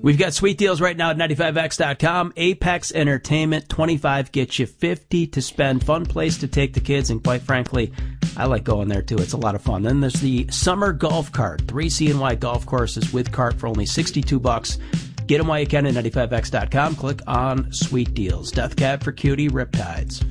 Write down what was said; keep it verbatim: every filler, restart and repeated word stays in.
We've got sweet deals right now at ninety-five X dot com. Apex Entertainment, twenty-five gets you fifty to spend. Fun place to take the kids, and quite frankly, I like going there too. It's a lot of fun. Then there's the Summer Golf Cart, three C N Y golf courses with cart for only sixty-two bucks. Get them while you can at ninety-five X dot com. Click on Sweet Deals. Death Cab for Cutie, Riptides.